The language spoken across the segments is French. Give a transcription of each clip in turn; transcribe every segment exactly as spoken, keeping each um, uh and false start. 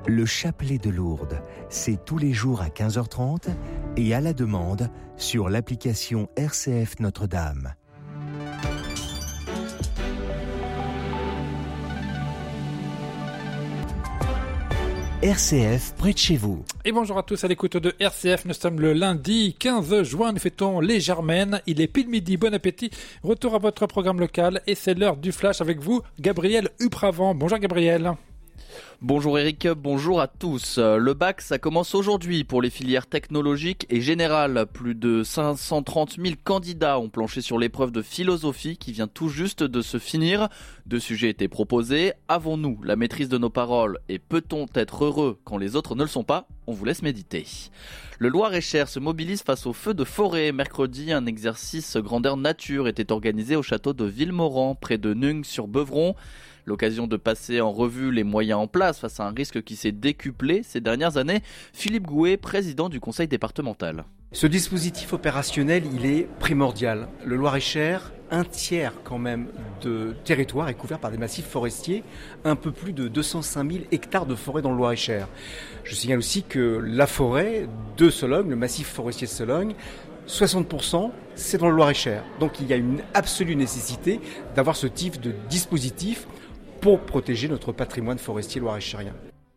Le chapelet de Lourdes, c'est tous les jours à quinze heures trente et à la demande sur l'application R C F Notre-Dame. R C F près de chez vous. Et bonjour à tous à l'écoute de R C F, nous sommes le lundi quinze juin, nous fêtons les Germaines, il est pile midi, bon appétit, retour à votre programme local et c'est l'heure du flash avec vous, Gabriel Upravant. Bonjour Gabriel. Bonjour Eric, bonjour à tous. Le bac, ça commence aujourd'hui pour les filières technologiques et générales. Plus de cinq cent trente mille candidats ont planché sur l'épreuve de philosophie qui vient tout juste de se finir. Deux sujets étaient proposés. Avons-nous la maîtrise de nos paroles et peut-on être heureux quand les autres ne le sont pas ? On vous laisse méditer. Le Loir-et-Cher se mobilise face aux feux de forêt. Mercredi, un exercice grandeur nature était organisé au château de Villemorand, près de Nungs-sur-Beuvron. L'occasion de passer en revue les moyens en place face à un risque qui s'est décuplé ces dernières années. Philippe Gouet, président du conseil départemental. Ce dispositif opérationnel, il est primordial. Le Loir-et-Cher, un tiers quand même de territoire est couvert par des massifs forestiers, un peu plus de deux cent cinq mille hectares de forêt dans le Loir-et-Cher. Je signale aussi que la forêt de Sologne, le massif forestier de Sologne, soixante pour cent, c'est dans le Loir-et-Cher. Donc il y a une absolue nécessité d'avoir ce type de dispositif pour protéger notre patrimoine forestier loir-et-chérien.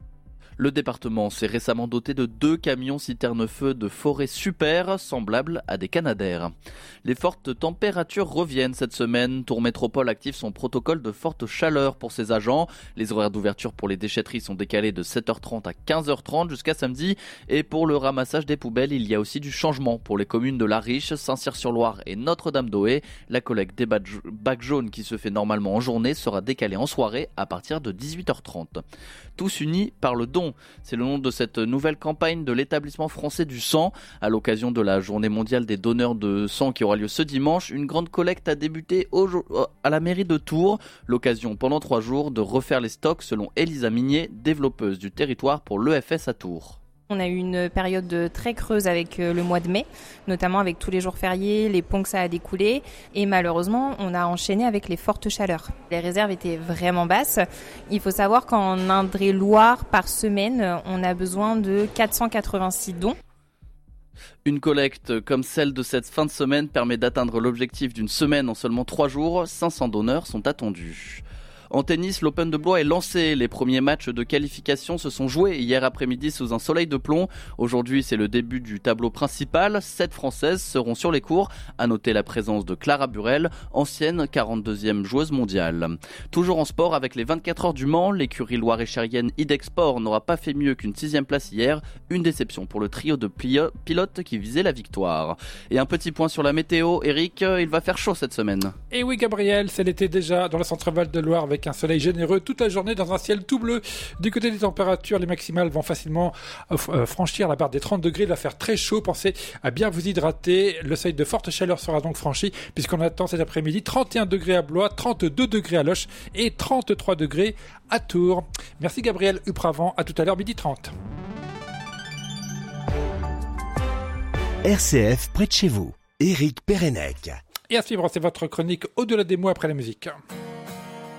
Le département s'est récemment doté de deux camions citernes-feu de forêt super, semblables à des Canadair. Les fortes températures reviennent cette semaine. Tours Métropole active son protocole de forte chaleur pour ses agents. Les horaires d'ouverture pour les déchetteries sont décalés de sept heures trente à quinze heures trente jusqu'à samedi. Et pour le ramassage des poubelles, il y a aussi du changement pour les communes de La Riche, Saint-Cyr-sur-Loire et Notre-Dame-d'Ohé. La collecte des bacs jaunes qui se fait normalement en journée sera décalée en soirée à partir de dix-huit heures trente. Tous unis par le don. C'est le nom de cette nouvelle campagne de l'établissement français du sang. À l'occasion de la journée mondiale des donneurs de sang qui aura lieu ce dimanche, une grande collecte a débuté au, à la mairie de Tours. L'occasion pendant trois jours de refaire les stocks selon Elisa Mignet, développeuse du territoire pour l'E F S à Tours. On a eu une période très creuse avec le mois de mai, notamment avec tous les jours fériés, les ponts que ça a découlé. Et malheureusement, on a enchaîné avec les fortes chaleurs. Les réserves étaient vraiment basses. Il faut savoir qu'en Indre-et-Loire, par semaine, on a besoin de quatre cent quatre-vingt-six dons. Une collecte comme celle de cette fin de semaine permet d'atteindre l'objectif d'une semaine en seulement trois jours. cinq cents donneurs sont attendus. En tennis, l'Open de Blois est lancé. Les premiers matchs de qualification se sont joués hier après-midi sous un soleil de plomb. Aujourd'hui, c'est le début du tableau principal. Sept Françaises seront sur les cours. À noter la présence de Clara Burel, ancienne quarante-deuxième joueuse mondiale. Toujours en sport, avec les vingt-quatre heures du Mans, l'écurie loir-et-chérienne Idexport n'aura pas fait mieux qu'une sixième place hier. Une déception pour le trio de plio- pilotes qui visait la victoire. Et un petit point sur la météo. Eric, il va faire chaud cette semaine. Et oui Gabriel, c'est l'été déjà dans le centre-val de Loire avec un soleil généreux toute la journée dans un ciel tout bleu. Du côté des températures, les maximales vont facilement euh, franchir la barre des trente degrés. Il va faire très chaud. Pensez à bien vous hydrater. Le seuil de forte chaleur sera donc franchi puisqu'on attend cet après-midi trente et un degrés à Blois, trente-deux degrés à Loches et trente-trois degrés à Tours. Merci Gabriel Upravant. À tout à l'heure, midi trente. R C F près de chez vous. Éric Pérenec. Et à suivre, c'est votre chronique Au-delà des mots après la musique.